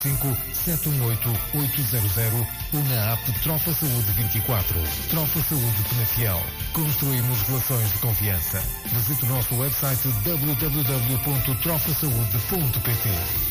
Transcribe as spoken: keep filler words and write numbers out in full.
cinco sete um oito oito zero zero ou na app Trofa Saúde vinte e quatro. Trofa Saúde Penafiel. Construímos relações de confiança. Visite o nosso website w w w ponto trofa saúde ponto p t.